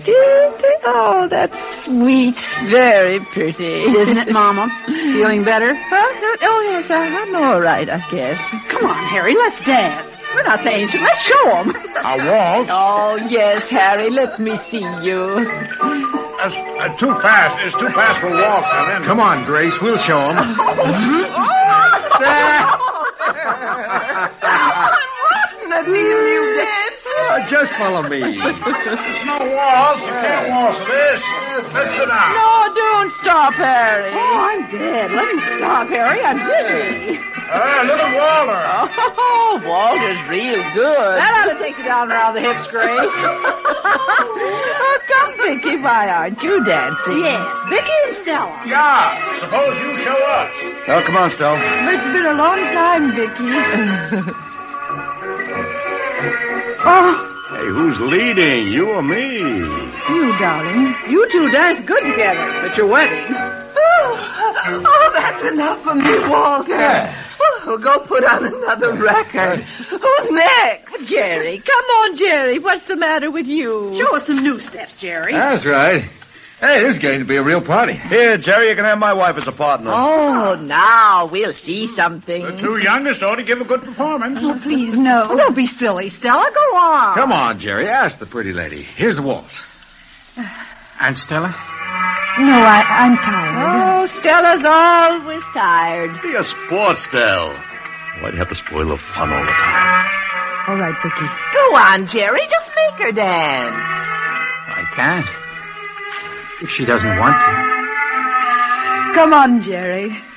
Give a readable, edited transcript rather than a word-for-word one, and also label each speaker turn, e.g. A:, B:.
A: Oh, that's sweet. Very pretty.
B: Isn't it, Mama? Feeling better?
A: Oh, yes, I'm all right, I guess.
B: Come on, Harry, let's dance. We're not saying shit. Let's show them.
C: A waltz?
A: Oh, yes, Harry, let me see you.
C: That's too fast. It's too fast for a waltz, Helen.
D: Come on, Grace, we'll show him.
A: I'm rotten at these new dance.
D: Just follow me.
C: It's no waltz. You can't waltz this. Let's sit down.
A: No, don't stop, Harry.
B: Oh, I'm dead. Let me stop, Harry. I'm dizzy.
C: Little Walter.
A: Oh, Walter's real good.
B: That ought to take you down around the hips, Grace.
A: Oh, come, Vicky, why aren't you dancing?
B: Yes, Vicky and Stella.
C: Yeah. Suppose you show us.
D: Oh, come on, Stella.
A: It's been a long time, Vicky. Oh,
E: Hey, who's leading? You or me?
A: you, darling.
B: You two dance good together at your wedding.
A: Oh, that's enough for me, Walter.
D: Yeah.
A: Oh, we'll go put on another record. Who's next? Jerry. Come on, Jerry. What's the matter with you?
B: Show us some new steps, Jerry.
D: That's right. Hey, this is getting to be a real party.
E: Here, Jerry, you can have my wife as a partner.
A: Oh, now we'll see something.
C: The two youngest ought to give a good performance.
A: Oh, please, no.
B: Oh, don't be silly, Stella. Go on.
D: Come on, Jerry, ask the pretty lady. Here's the waltz. And Stella?
A: No, I'm tired. Oh, Stella's always tired.
E: Be a sport, Stell. Why'd you have to spoil the fun all the time?
A: All right, Vicky. Go on, Jerry. Just make her dance.
D: I can't. If she doesn't want to.
A: Come on, Jerry.